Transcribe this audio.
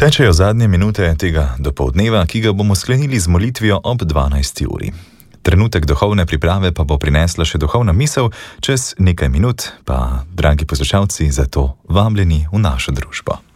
Tečejo zadnje minute tega dopoldneva, ki ga bomo sklenili z molitvijo ob 12. uri. Trenutek duhovne priprave pa bo prinesla še duhovna misel, čez nekaj minut pa, dragi poslušalci, zato vabljeni v našo družbo.